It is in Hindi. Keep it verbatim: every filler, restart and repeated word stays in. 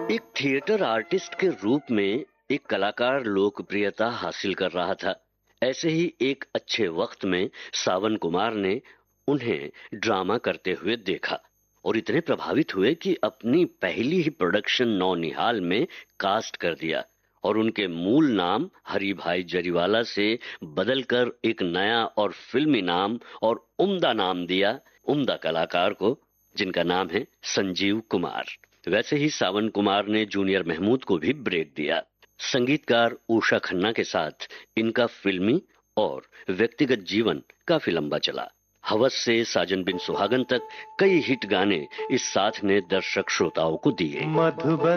एक थिएटर आर्टिस्ट के रूप में एक कलाकार लोकप्रियता हासिल कर रहा था। ऐसे ही एक अच्छे वक्त में सावन कुमार ने उन्हें ड्रामा करते हुए देखा और इतने प्रभावित हुए कि अपनी पहली ही प्रोडक्शन नौनिहाल में कास्ट कर दिया और उनके मूल नाम हरि भाई जरीवाला से बदलकर एक नया और फिल्मी नाम और उम्दा नाम दिया, उम्दा कलाकार को, जिनका नाम है संजीव कुमार। वैसे ही सावन कुमार ने जूनियर महमूद को भी ब्रेक दिया। संगीतकार उषा खन्ना के साथ इनका फिल्मी और व्यक्तिगत जीवन काफी लंबा चला। हवस से साजन बिन सुहागन तक कई हिट गाने इस साथ ने दर्शक श्रोताओं को दिए। मधुबन